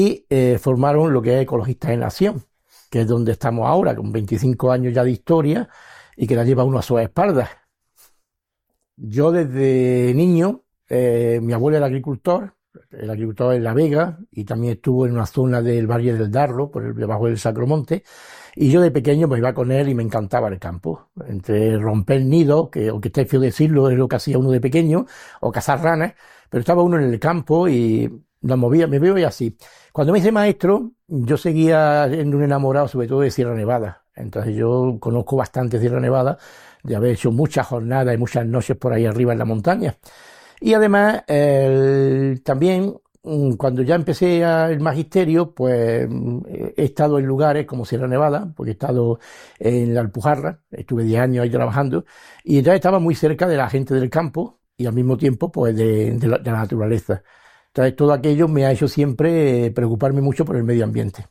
y formaron lo que es Ecologistas en Acción, que es donde estamos ahora, con 25 años ya de historia y que la lleva uno a sus espaldas. Yo desde niño, mi abuelo era agricultor, el agricultor en La Vega, y también estuvo en una zona del Valle del Darro, debajo del Sacromonte, y yo de pequeño pues iba con él y me encantaba el campo, entre romper nidos, que aunque esté feo decirlo, es lo que hacía uno de pequeño, o cazar ranas, pero estaba uno en el campo y nos movía, me veo y así. Cuando me hice maestro, yo seguía en un enamorado sobre todo de Sierra Nevada, entonces yo conozco bastante Sierra Nevada, de haber hecho muchas jornadas y muchas noches por ahí arriba en la montaña. Y además, también, cuando ya empecé el magisterio, pues he estado en lugares como Sierra Nevada, porque he estado en la Alpujarra, estuve 10 años ahí trabajando, y entonces estaba muy cerca de la gente del campo y al mismo tiempo pues de la naturaleza. Entonces todo aquello me ha hecho siempre preocuparme mucho por el medio ambiente.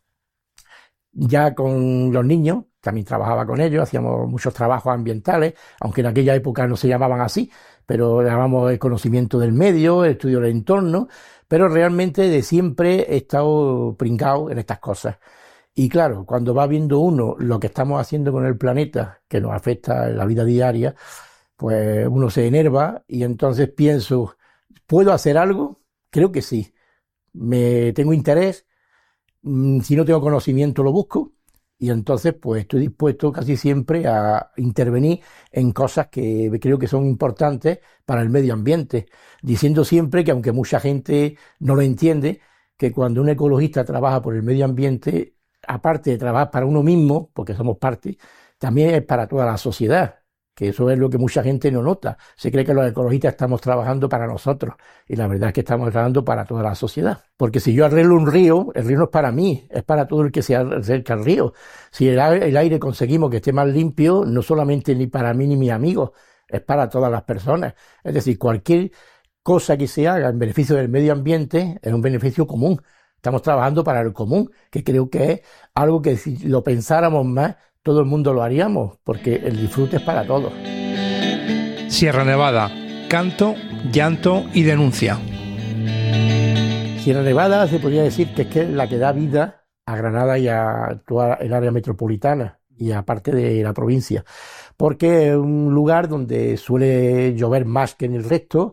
Ya con los niños, también trabajaba con ellos, hacíamos muchos trabajos ambientales, aunque en aquella época no se llamaban así, pero llamamos el conocimiento del medio, el estudio del entorno, pero realmente de siempre he estado pringado en estas cosas. Y claro, cuando va viendo uno lo que estamos haciendo con el planeta, que nos afecta en la vida diaria, pues uno se enerva y entonces pienso, ¿puedo hacer algo? Creo que sí. Tengo interés. Si no tengo conocimiento lo busco y entonces pues estoy dispuesto casi siempre a intervenir en cosas que creo que son importantes para el medio ambiente, diciendo siempre que aunque mucha gente no lo entiende, que cuando un ecologista trabaja por el medio ambiente, aparte de trabajar para uno mismo, porque somos parte, también es para toda la sociedad, que eso es lo que mucha gente no nota. Se cree que los ecologistas estamos trabajando para nosotros y la verdad es que estamos trabajando para toda la sociedad. Porque si yo arreglo un río, el río no es para mí, es para todo el que se acerca al río. Si el aire conseguimos que esté más limpio, no solamente ni para mí ni mis amigos, es para todas las personas. Es decir, cualquier cosa que se haga en beneficio del medio ambiente es un beneficio común. Estamos trabajando para el común, que creo que es algo que si lo pensáramos más, todo el mundo lo haríamos, porque el disfrute es para todos. Sierra Nevada, canto, llanto y denuncia. Sierra Nevada se podría decir que es la que da vida a Granada y a toda el área metropolitana y a parte de la provincia, porque es un lugar donde suele llover más que en el resto.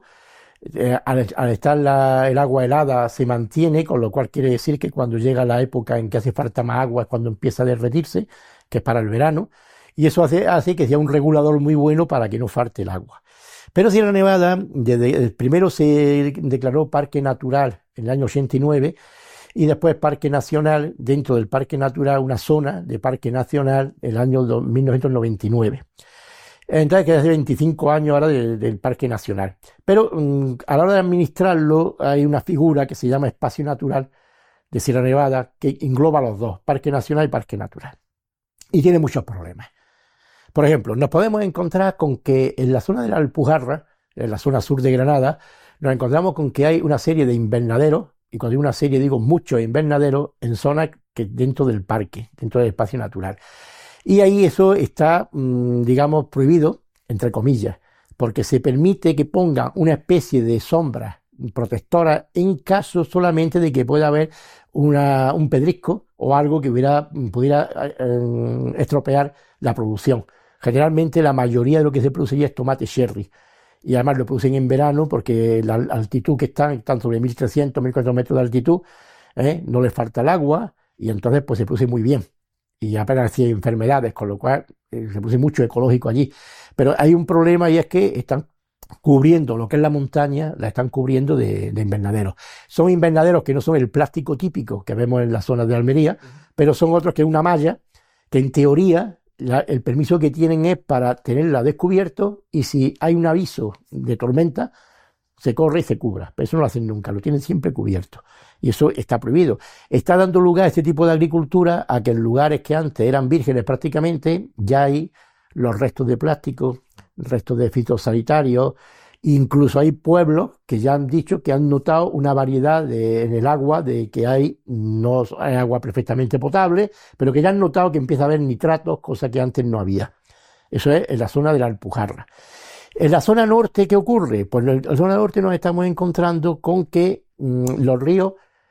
Al estar el agua helada se mantiene, con lo cual quiere decir que cuando llega la época en que hace falta más agua es cuando empieza a derretirse, que es para el verano, y eso hace que sea un regulador muy bueno para que no falte el agua. Pero Sierra Nevada, primero se declaró parque natural en el año 89 y después parque nacional, dentro del parque natural, una zona de parque nacional en el año 1999. Entonces, que hace 25 años ahora del Parque Nacional. Pero a la hora de administrarlo hay una figura que se llama Espacio Natural de Sierra Nevada que engloba los dos, Parque Nacional y Parque Natural. Y tiene muchos problemas. Por ejemplo, nos podemos encontrar con que en la zona de la Alpujarra, en la zona sur de Granada, nos encontramos con que hay una serie de invernaderos, y cuando digo una serie digo muchos invernaderos en zonas que dentro del parque, dentro del espacio natural. Y ahí eso está, digamos, prohibido, entre comillas, porque se permite que pongan una especie de sombra protectora en caso solamente de que pueda haber un pedrisco o algo que pudiera estropear la producción. Generalmente la mayoría de lo que se produce es tomate cherry. Y además lo producen en verano porque la altitud que están sobre 1.300, 1.400 metros de altitud, no les falta el agua y entonces pues se produce muy bien. Y apenas hay enfermedades, con lo cual se produce mucho ecológico allí. Pero hay un problema y es que están cubriendo lo que es la montaña, la están cubriendo de invernaderos. Son invernaderos que no son el plástico típico que vemos en las zonas de Almería, pero son otros que es una malla que en teoría el permiso que tienen es para tenerla descubierto y si hay un aviso de tormenta, se corre y se cubra. Pero eso no lo hacen nunca, lo tienen siempre cubierto. Y eso está prohibido. Está dando lugar a este tipo de agricultura a que en lugares que antes eran vírgenes prácticamente, ya hay los restos de plástico, restos de fitosanitarios, incluso hay pueblos que ya han dicho que han notado una variedad en el agua, de que no hay agua perfectamente potable, pero que ya han notado que empieza a haber nitratos, cosa que antes no había. Eso es en la zona de la Alpujarra. En la zona norte, ¿qué ocurre? Pues en la zona norte nos estamos encontrando con que los ríos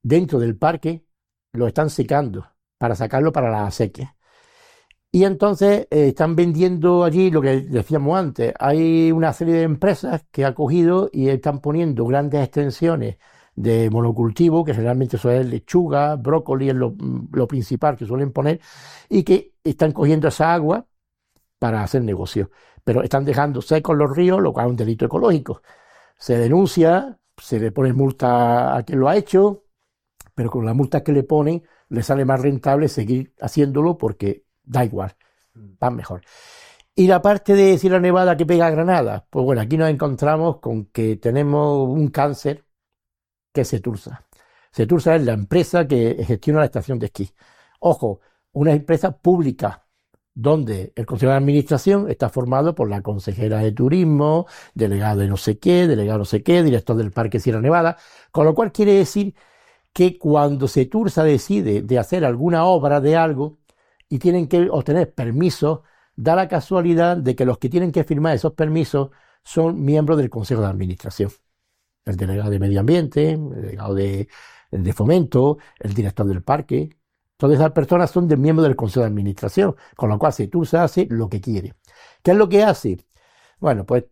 dentro del parque lo están secando para sacarlo para la acequia. Y entonces están vendiendo allí lo que decíamos antes. Hay una serie de empresas que ha cogido y están poniendo grandes extensiones de monocultivo, que generalmente eso es lechuga, brócoli, es lo principal que suelen poner, y que están cogiendo esa agua para hacer negocio. Pero están dejando secos los ríos, lo cual es un delito ecológico. Se denuncia, se le pone multa a quien lo ha hecho, pero con las multas que le ponen le sale más rentable seguir haciéndolo porque da igual, van mejor. Y la parte de Sierra Nevada que pega a Granada, pues bueno, aquí nos encontramos con que tenemos un cáncer que es Setursa. Setursa es la empresa que gestiona la estación de esquí. Ojo, una empresa pública donde el Consejo de Administración está formado por la consejera de Turismo, delegado de no sé qué, delegado no sé qué, director del Parque Sierra Nevada, con lo cual quiere decir que cuando Setursa decide de hacer alguna obra de algo y tienen que obtener permisos, da la casualidad de que los que tienen que firmar esos permisos son miembros del Consejo de Administración. El delegado de Medio Ambiente, el delegado de Fomento, el director del parque. Todas esas personas son de miembros del Consejo de Administración, con lo cual Setursa hace lo que quiere. ¿Qué es lo que hace? Bueno, pues,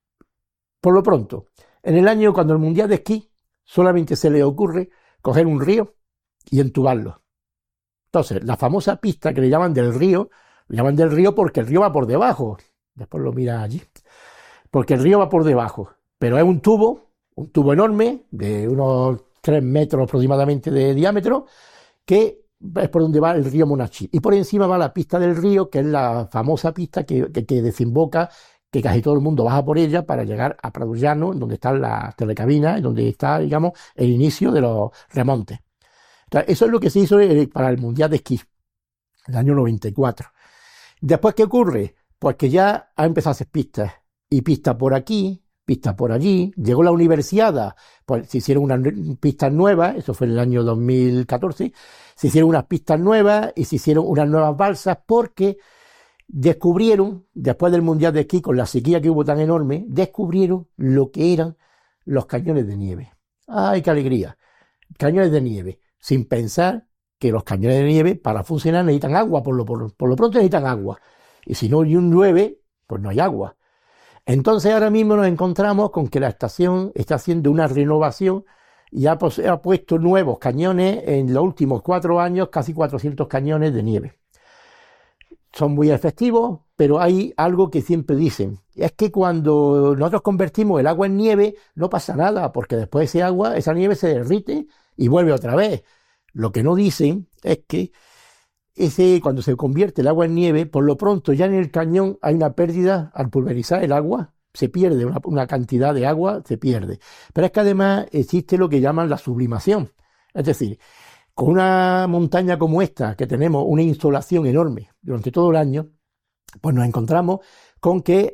por lo pronto, en el año cuando el Mundial de Esquí, solamente se le ocurre coger un río y entubarlo. Entonces, la famosa pista que le llaman del río porque el río va por debajo. Después lo mira allí. Porque el río va por debajo. Pero es un tubo enorme, de unos 3 metros aproximadamente de diámetro, que es por donde va el río Monachil. Y por encima va la pista del río, que es la famosa pista que desemboca, que casi todo el mundo baja por ella para llegar a Prado Llano, donde están las telecabinas, donde está, digamos, el inicio de los remontes. Entonces, eso es lo que se hizo para el Mundial de Esquí, el año 94. Después, ¿qué ocurre? Pues que ya ha empezado a hacer pistas. Y pistas por aquí, pistas por allí. Llegó la universiada, pues se hicieron unas pistas nuevas, eso fue en el año 2014. Se hicieron unas pistas nuevas y se hicieron unas nuevas balsas porque descubrieron, después del Mundial de Esquí, con la sequía que hubo tan enorme, descubrieron lo que eran los cañones de nieve. ¡Ay, qué alegría! Cañones de nieve, sin pensar que los cañones de nieve para funcionar necesitan agua, por lo pronto necesitan agua. Y si no llueve, pues no hay agua. Entonces ahora mismo nos encontramos con que la estación está haciendo una renovación y ha puesto nuevos cañones en los últimos 4 años, casi 400 cañones de nieve. Son muy efectivos, pero hay algo que siempre dicen, es que cuando nosotros convertimos el agua en nieve no pasa nada, porque después esa nieve se derrite y vuelve otra vez. Lo que no dicen es que cuando se convierte el agua en nieve, por lo pronto ya en el cañón hay una pérdida al pulverizar el agua, se pierde una cantidad de agua, se pierde. Pero es que además existe lo que llaman la sublimación. Es decir, con una montaña como esta, que tenemos una insolación enorme durante todo el año, pues nos encontramos con que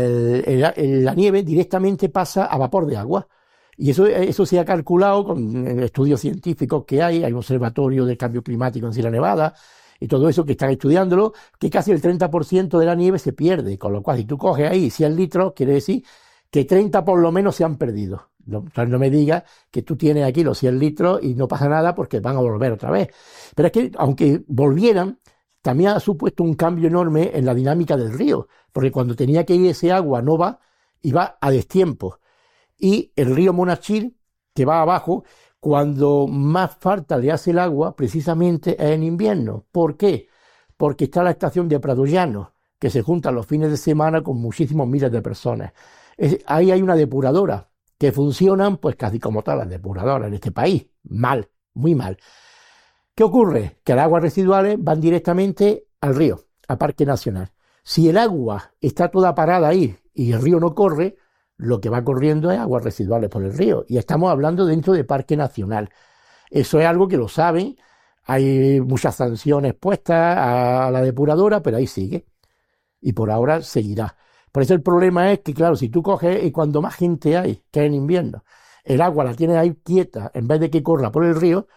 la nieve directamente pasa a vapor de agua. Y eso se ha calculado con estudios científicos que hay un observatorio del cambio climático en Sierra Nevada, y todo eso que están estudiándolo, que casi el 30% de la nieve se pierde, con lo cual si tú coges ahí 100 litros, quiere decir que 30 por lo menos se han perdido. No me digas que tú tienes aquí los 100 litros y no pasa nada porque van a volver otra vez. Pero es que aunque volvieran, también ha supuesto un cambio enorme en la dinámica del río, porque cuando tenía que ir ese agua no va, y va a destiempo. Y el río Monachil, que va abajo, cuando más falta le hace el agua, precisamente es en invierno. ¿Por qué? Porque está la estación de Prado Llano, que se juntan los fines de semana con muchísimos miles de personas. Ahí hay una depuradora, que funcionan pues casi como todas las depuradoras en este país. Mal, muy mal. ¿Qué ocurre? Que las aguas residuales van directamente al río, a Parque Nacional. Si el agua está toda parada ahí y el río no corre, lo que va corriendo es aguas residuales por el río. Y estamos hablando dentro de Parque Nacional. Eso es algo que lo saben. Hay muchas sanciones puestas a la depuradora, pero ahí sigue. Y por ahora seguirá. Por eso el problema es que, claro, si tú coges y cuando más gente hay, que es en invierno, el agua la tienes ahí quieta, en vez de que corra por el río,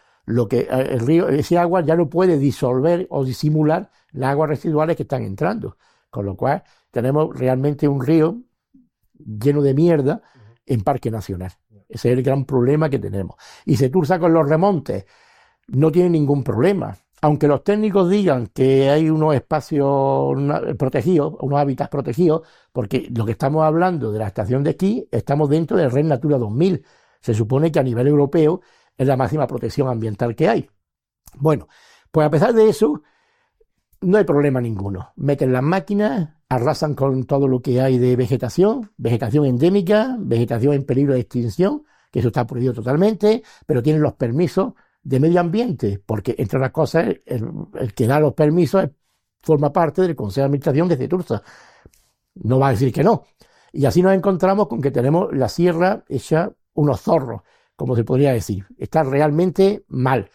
ese agua ya no puede disolver o disimular las aguas residuales que están entrando. Con lo cual tenemos realmente un río lleno de mierda en Parque Nacional. Ese es el gran problema que tenemos. Y Setursa con los remontes no tiene ningún problema. Aunque los técnicos digan que hay unos espacios protegidos, unos hábitats protegidos, porque lo que estamos hablando de la estación de esquí, estamos dentro del Red Natura 2000. Se supone que a nivel europeo es la máxima protección ambiental que hay. Bueno, pues a pesar de eso, no hay problema ninguno. Meten las máquinas, arrasan con todo lo que hay de vegetación, vegetación endémica, vegetación en peligro de extinción, que eso está prohibido totalmente, pero tienen los permisos de medio ambiente, porque entre otras cosas el que da los permisos forma parte del Consejo de Administración de Setursa. No va a decir que no. Y así nos encontramos con que tenemos la sierra hecha unos zorros, como se podría decir. Está realmente mal.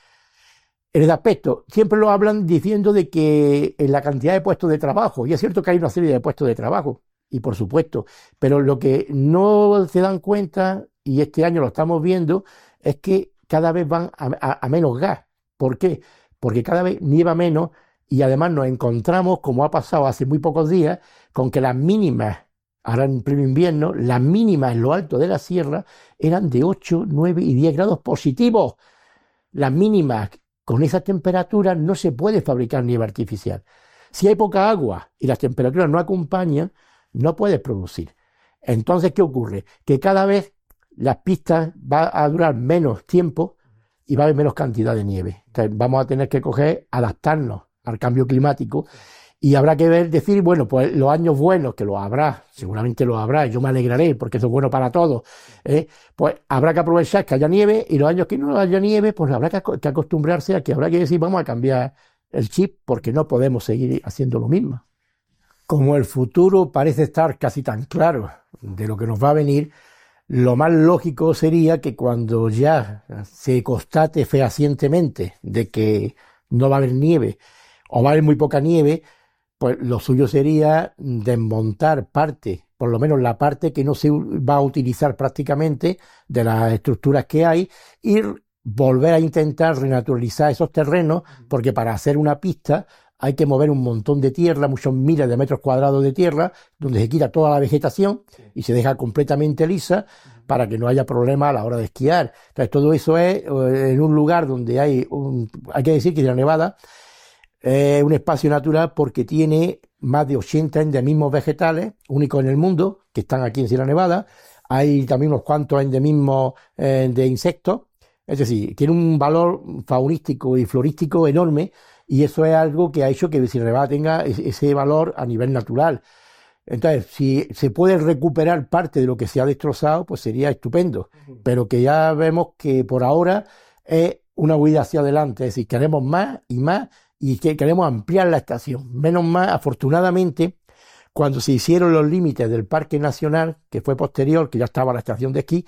En el aspecto, siempre lo hablan diciendo de que en la cantidad de puestos de trabajo, y es cierto que hay una serie de puestos de trabajo, y por supuesto, pero lo que no se dan cuenta, y este año lo estamos viendo, es que cada vez van a menos gas. ¿Por qué? Porque cada vez nieva menos y además nos encontramos, como ha pasado hace muy pocos días, con que las mínimas, ahora en pleno invierno, las mínimas en lo alto de la sierra eran de 8, 9 y 10 grados positivos. Las mínimas con esas temperaturas no se puede fabricar nieve artificial. Si hay poca agua y las temperaturas no acompañan, no puedes producir. Entonces, ¿qué ocurre? Que cada vez las pistas van a durar menos tiempo y va a haber menos cantidad de nieve. Entonces, vamos a tener que adaptarnos al cambio climático y habrá que decir, bueno, pues los años buenos, que los habrá, seguramente los habrá, yo me alegraré porque eso es bueno para todos, pues habrá que aprovechar que haya nieve y los años que no haya nieve, pues habrá que acostumbrarse a que habrá que decir, vamos a cambiar el chip porque no podemos seguir haciendo lo mismo. Como el futuro parece estar casi tan claro de lo que nos va a venir, lo más lógico sería que cuando ya se constate fehacientemente de que no va a haber nieve o va a haber muy poca nieve, pues lo suyo sería desmontar parte, por lo menos la parte que no se va a utilizar prácticamente de las estructuras que hay y volver a intentar renaturalizar esos terrenos, porque para hacer una pista hay que mover un montón de tierra, muchos miles de metros cuadrados de tierra, donde se quita toda la vegetación y se deja completamente lisa para que no haya problema a la hora de esquiar. Entonces, todo eso es en un lugar donde hay que decir que Sierra Nevada es un espacio natural porque tiene más de 80 endemismos vegetales, únicos en el mundo, que están aquí en Sierra Nevada. Hay también unos cuantos endemismos de insectos. Es decir, tiene un valor faunístico y florístico enorme, y eso es algo que ha hecho que Sierra Nevada tenga ese valor a nivel natural. Entonces, si se puede recuperar parte de lo que se ha destrozado, pues sería estupendo. Pero que ya vemos que por ahora es una huida hacia adelante. Es decir, queremos más y más y que queremos ampliar la estación. Menos mal, afortunadamente, cuando se hicieron los límites del Parque Nacional, que fue posterior, que ya estaba la estación de esquí,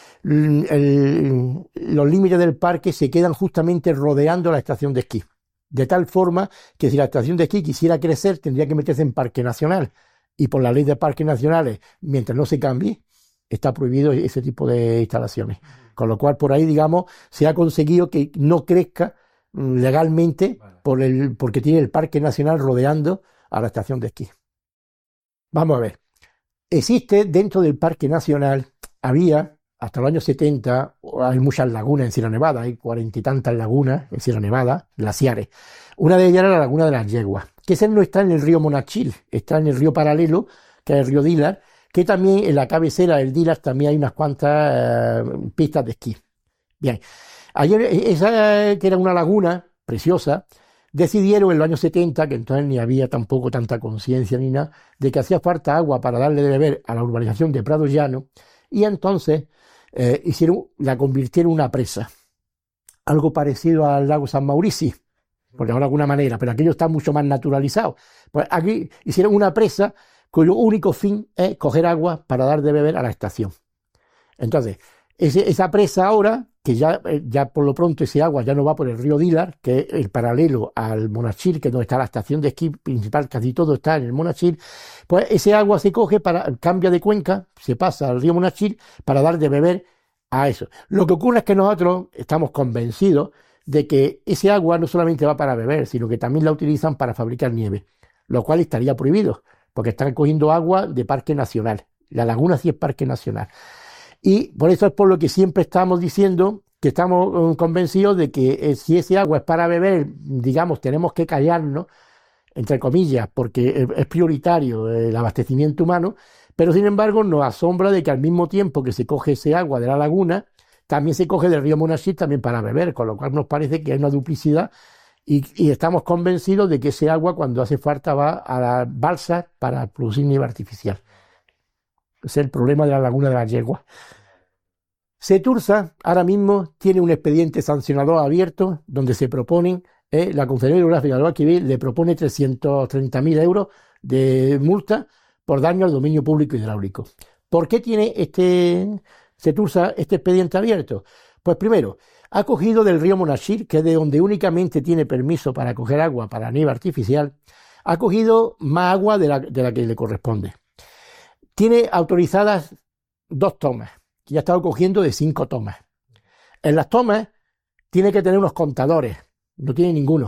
los límites del parque se quedan justamente rodeando la estación de esquí. De tal forma que si la estación de esquí quisiera crecer, tendría que meterse en Parque Nacional. Y por la ley de parques nacionales, mientras no se cambie, está prohibido ese tipo de instalaciones. Con lo cual, por ahí, digamos, se ha conseguido que no crezca legalmente porque tiene el Parque Nacional rodeando a la estación de esquí. Vamos a ver. Existe dentro del Parque Nacional, había, hasta los años 70, hay muchas lagunas en Sierra Nevada, hay 40 y tantas lagunas en Sierra Nevada, glaciares. Una de ellas era la Laguna de las Yeguas, que ese no está en el río Monachil, está en el río paralelo, que es el río Dilar, que también en la cabecera del Dilar también hay unas cuantas pistas de esquí. Bien, ayer esa que era una laguna preciosa, decidieron en los años 70, que entonces ni había tampoco tanta conciencia ni nada, de que hacía falta agua para darle de beber a la urbanización de Prado Llano, y entonces la convirtieron en una presa, algo parecido al lago San Maurici, por llamarlo de alguna manera, pero aquello está mucho más naturalizado. Pues aquí hicieron una presa cuyo único fin es coger agua para dar de beber a la estación. Entonces, esa presa ahora, que ya por lo pronto ese agua ya no va por el río Dilar, que es el paralelo al Monachil, que es donde está la estación de esquí principal, casi todo está en el Monachil, pues ese agua se coge, cambia de cuenca, se pasa al río Monachil para dar de beber a eso. Lo que ocurre es que nosotros estamos convencidos de que ese agua no solamente va para beber, sino que también la utilizan para fabricar nieve, lo cual estaría prohibido, porque están cogiendo agua de parque nacional. La laguna sí es parque nacional. Y por eso es por lo que siempre estamos diciendo que estamos convencidos de que si ese agua es para beber, digamos, tenemos que callarnos, entre comillas, porque es prioritario el abastecimiento humano, pero sin embargo nos asombra de que al mismo tiempo que se coge ese agua de la laguna, también se coge del río Monachil también para beber, con lo cual nos parece que hay una duplicidad y estamos convencidos de que ese agua cuando hace falta va a las balsas para producir nieve artificial. Ese es el problema de la laguna de las Yeguas. Setursa ahora mismo tiene un expediente sancionador abierto donde se proponen, la Confederación Hidrográfica del Guadalquivir le propone 330.000 euros de multa por daño al dominio público hidráulico. ¿Por qué tiene Setursa este expediente abierto? Pues primero, ha cogido del río Monachil, que es de donde únicamente tiene permiso para coger agua para nieve artificial, ha cogido más agua de la que le corresponde. Tiene autorizadas 2 tomas, que ya ha estado cogiendo de 5 tomas. En las tomas tiene que tener unos contadores, no tiene ninguno.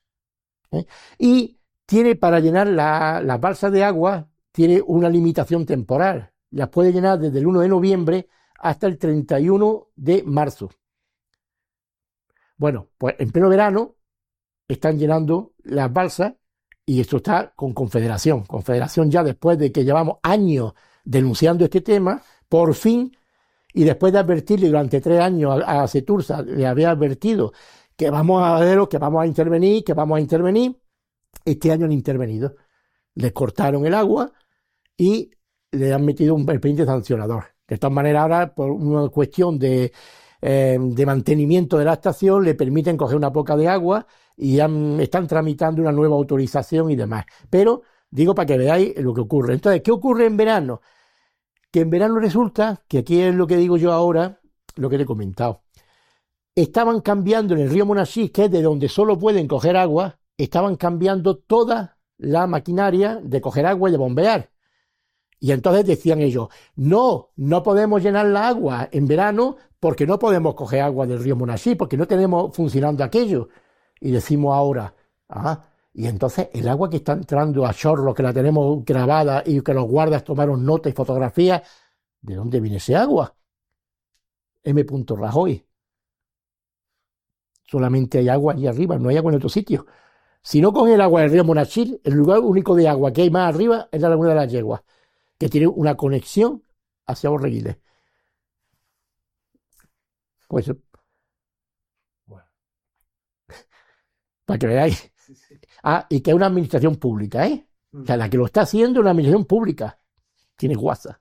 Y tiene para llenar las balsas de agua, tiene una limitación temporal. Las puede llenar desde el 1 de noviembre hasta el 31 de marzo. Bueno, pues en pleno verano están llenando las balsas y esto está con Confederación. Confederación ya después de que llevamos años denunciando este tema, por fin, y después de advertirle durante 3 años a Setursa, le había advertido que vamos a ver, que vamos a intervenir, este año han intervenido. Les cortaron el agua y le han metido un expediente sancionador. De todas maneras, ahora, por una cuestión de mantenimiento de la estación, le permiten coger una poca de agua y están tramitando una nueva autorización y demás. Pero, digo para que veáis lo que ocurre. Entonces, ¿qué ocurre en verano? Que en verano resulta, que aquí es lo que digo yo ahora, lo que te he comentado. Estaban cambiando en el río Monachil, que es de donde solo pueden coger agua, estaban cambiando toda la maquinaria de coger agua y de bombear. Y entonces decían ellos, no podemos llenar la agua en verano porque no podemos coger agua del río Monachil, porque no tenemos funcionando aquello. Y decimos ahora, y entonces el agua que está entrando a chorro, que la tenemos grabada y que los guardas tomaron nota y fotografías, ¿de dónde viene ese agua? M. Rajoy. Solamente hay agua allí arriba, no hay agua en otro sitio. Si no cogen el agua del río Monachil, el lugar único de agua que hay más arriba es la laguna de las Yeguas, que tiene una conexión hacia Borreguiles. Pues, bueno, para que veáis. Sí. Y que es una administración pública, O sea, la que lo está haciendo es una administración pública. Tiene WhatsApp.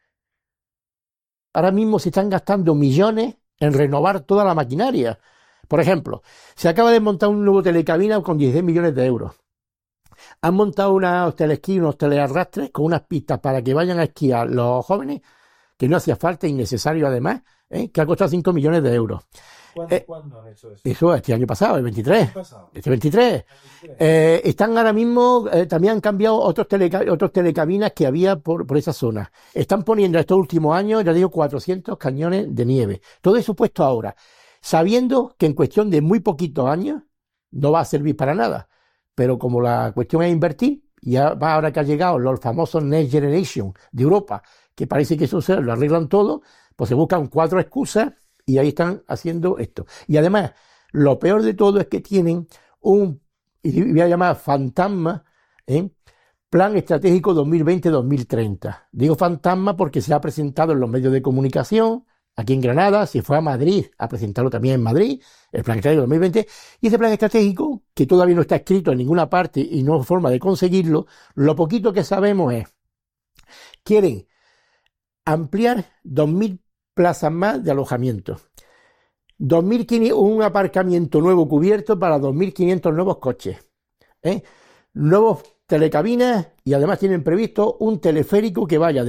Ahora mismo se están gastando millones en renovar toda la maquinaria. Por ejemplo, se acaba de montar un nuevo telecabina con 16 millones de euros. Han montado unos teleesquí, unos telearrastres con unas pistas para que vayan a esquiar los jóvenes, que no hacía falta, innecesario además, que ha costado 5 millones de euros. ¿Cuándo han hecho eso? Eso este año pasado, el 23. Este 23. Están ahora mismo, también han cambiado otros telecabinas que había por esa zona. Están poniendo estos últimos años, ya digo, 400 cañones de nieve. Todo eso puesto ahora, sabiendo que en cuestión de muy poquitos años no va a servir para nada. Pero como la cuestión es invertir, y ahora que ha llegado los famosos Next Generation de Europa, que parece que eso lo arreglan todo, pues se buscan 4 excusas y ahí están haciendo esto. Y además, lo peor de todo es que tienen y voy a llamar fantasma, Plan Estratégico 2020-2030. Digo fantasma porque se ha presentado en los medios de comunicación, aquí en Granada, se fue a Madrid a presentarlo también en Madrid, el Plan Estratégico 2020, y ese Plan Estratégico, que todavía no está escrito en ninguna parte y no hay forma de conseguirlo, lo poquito que sabemos es, quieren ampliar 2.000 plazas más de alojamiento, 2.500, un aparcamiento nuevo cubierto para 2.500 nuevos coches, nuevos telecabinas, y además tienen previsto un teleférico que vaya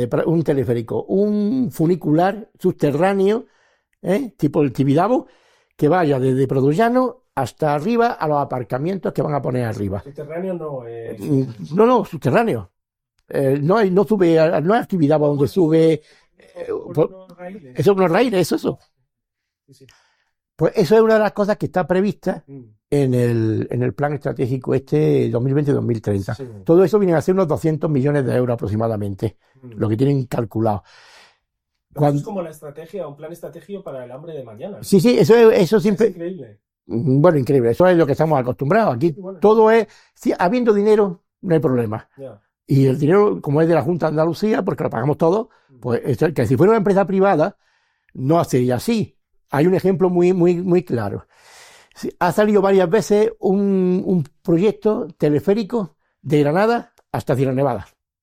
un funicular subterráneo, tipo el Tibidabo, que vaya desde Produllano hasta arriba a los aparcamientos que van a poner arriba. ¿Subterráneo no es? No, subterráneo. No es Tibidabo donde sube. Eso es unos raíles, eso. Sí. Pues eso es una de las cosas que está prevista en el plan estratégico 2020-2030. Sí. Todo eso viene a ser unos 200 millones de euros aproximadamente, lo que tienen calculado. Eso es como la estrategia, un plan estratégico para el hambre de mañana. Sí, eso siempre... Es increíble. Bueno, increíble, eso es lo que estamos acostumbrados. Aquí todo es... Si, habiendo dinero, no hay problema. Yeah. Y el dinero, como es de la Junta de Andalucía, porque lo pagamos todos, pues que si fuera una empresa privada, no sería así. Hay un ejemplo muy claro. Ha salido varias veces un proyecto teleférico de Granada hasta Sierra Nevada.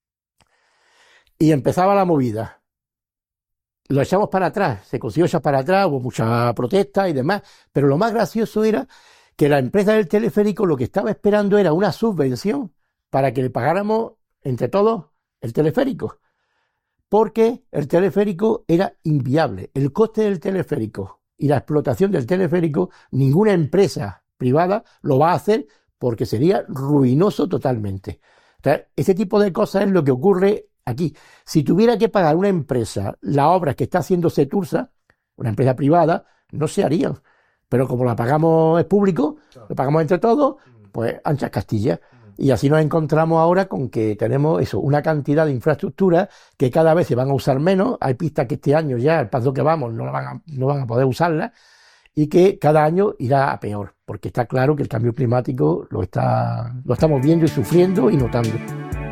Y empezaba la movida. Lo echamos para atrás, se consiguió echar para atrás, hubo mucha protesta y demás, pero lo más gracioso era que la empresa del teleférico lo que estaba esperando era una subvención para que le pagáramos entre todos el teleférico, porque el teleférico era inviable. El coste del teleférico y la explotación del teleférico, ninguna empresa privada lo va a hacer porque sería ruinoso totalmente. O sea, ese tipo de cosas es lo que ocurre aquí. Si tuviera que pagar una empresa las obras que está haciendo Setursa, una empresa privada, no se harían. Pero como la pagamos, es público, lo pagamos entre todos, pues anchas Castilla. Y así nos encontramos ahora con que tenemos eso, una cantidad de infraestructuras que cada vez se van a usar menos. Hay pistas que este año ya, el paso que vamos, no van a poder usarlas, y que cada año irá a peor, porque está claro que el cambio climático lo estamos viendo y sufriendo y notando.